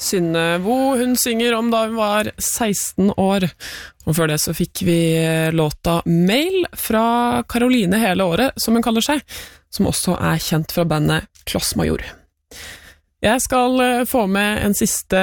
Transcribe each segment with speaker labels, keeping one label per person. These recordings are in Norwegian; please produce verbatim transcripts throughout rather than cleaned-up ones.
Speaker 1: Synnevo. Hun synger om da hun var seksten år. Og før det så fikk vi låta Mail fra Caroline Hele Året, som hun kaller seg, som også er kjent fra bandet Klossmajor. Jeg skal få med en siste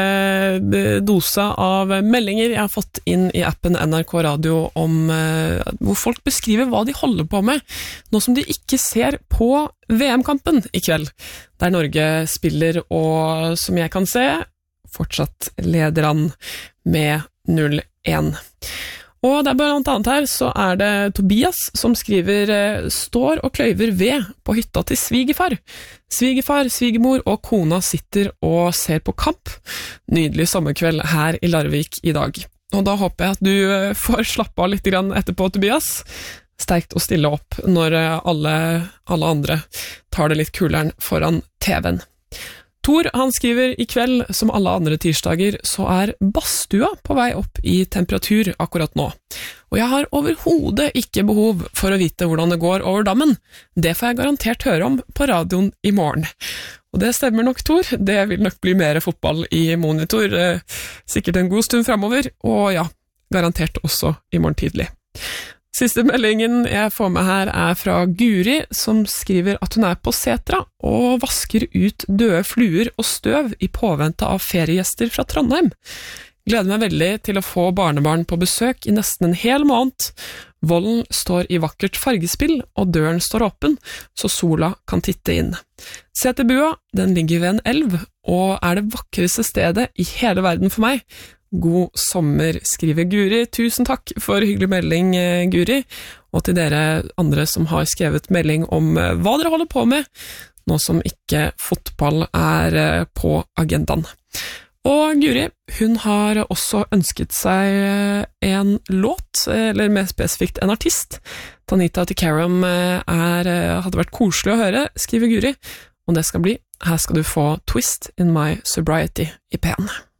Speaker 1: dose av meldinger jeg har fått inn i appen N R K Radio om hvor folk beskriver hva de holder på med, nå som de ikke ser på V M-kampen i kveld, der Norge spiller og, som jeg kan se, fortsatt leder han med null én. Og det er blant annet her, så er det Tobias som skriver «Står og kløyver ved på hytta til svigerfar. Svigerfar, svigermor og kona sitter og ser på kamp. Nydelig sommerkveld her i Larvik i dag.» Og da håper jeg at du får slappe av litt grann etterpå, Tobias. Sterkt å stille opp når alle, alle andre tar det litt kuleren foran T V-en. Tor, han skriver «I kveld, som alle andre tirsdager, så er badstua på vei opp i temperatur akkurat nå. Og jeg har overhodet ikke behov for å vite hvordan det går over dammen. Det får jeg garantert høre om på radioen i morgen.» Og det stemmer nok, Tor. Det vil nok bli mer fotball i monitor, eh, sikkert en god stund fremover, og ja, garantert også i morgen tidlig. Siste meldingen jeg får med her er fra Guri, som skriver at hun er på Setra og vasker ut døde fluer og støv i påvente av feriegjester fra Trondheim. Gleder meg veldig til å få barnebarn på besøk i nesten en hel måned. Volden står i vakkert fargespill, og døren står åpen, så sola kan titte inn. Seterbua, den ligger ved en elv, og er det vakreste stedet i hele verden for meg. God sommer, skriver Guri. Tusen takk for hyggelig melding, Guri, og til dere andre som har skrevet melding om hva dere holder på med, nå som ikke fotball er på agendaen. Og Guri, hun har også ønsket seg en låt, eller mer spesifikt en artist. Tanita Tikaram er, hadde vært koselig å høre, skriver Guri, og det skal bli, her skal du få Twist in My Sobriety i P N.